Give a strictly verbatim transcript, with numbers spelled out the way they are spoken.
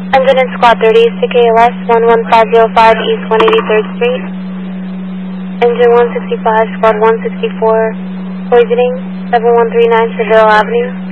Engine in Squad thirty, C K L S one one five zero five East one eighty-third Street. Engine one sixty-five, Squad one sixty-four, poisoning, seven one three nine Seville Avenue.